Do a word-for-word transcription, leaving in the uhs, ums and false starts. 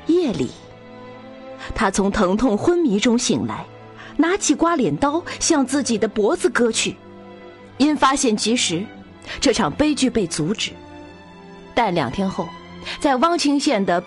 夜里，他从疼痛昏迷中醒来，拿起刮脸刀向自己的脖子割去。因发现及时，这场悲剧被阻止。但两天后，在汪清县的